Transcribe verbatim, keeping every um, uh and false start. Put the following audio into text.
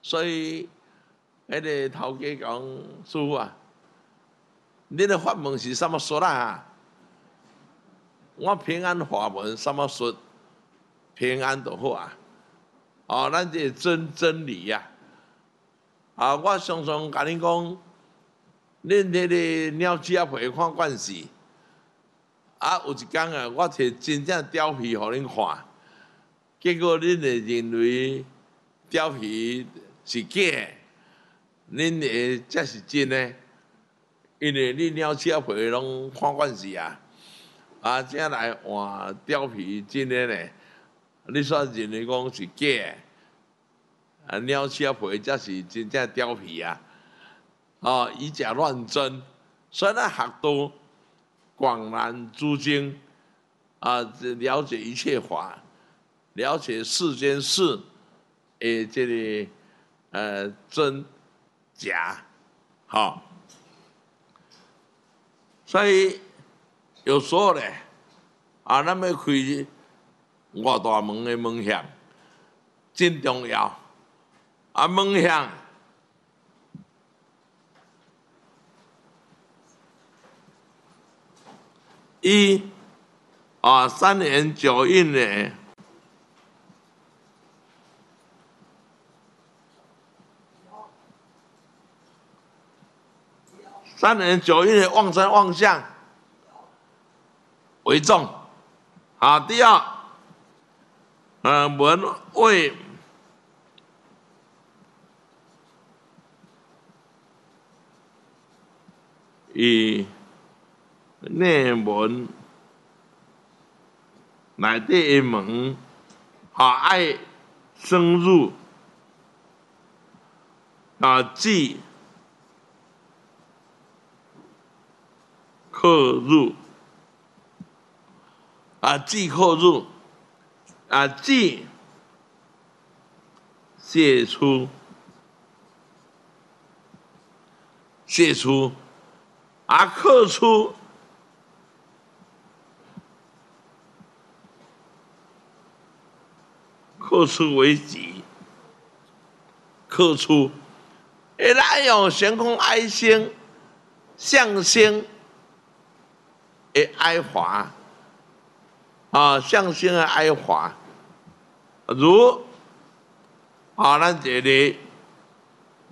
所以迄个头家讲师傅啊，恁的法门是什么说啊？我平安法门什么说？平安就好啊！哦，咱这真真理呀、啊！啊，我常常甲恁讲，恁迄个鸟鼠仔皮看惯势，啊，有一天啊，我摕真正貂皮互恁看，结果恁会认为貂皮是假的，恁会才是真的，因为恁鸟鼠仔皮拢看惯势啊，啊，才来换貂皮真的呢。你煞认为讲是假的，啊，鸟鼠仔皮才是真正貂皮啊！哦，以假乱真，所以咱学道广然诸经啊，了解一切法，了解世间事，诶，这个呃真假，好、哦，所以有时候咧，啊，咱要开外大门的门向，真重要。啊，门向一啊，三年九运呢，三年九运的旺生旺相为重。好，第二，呃，门为以内门内底的门，啊，爱深入啊，即刻入啊，即刻入啊，即泄出泄出啊，刻出刻出为己，刻出会来用悬空哀心相心的哀华啊，相心的哀华，如啊，咱这里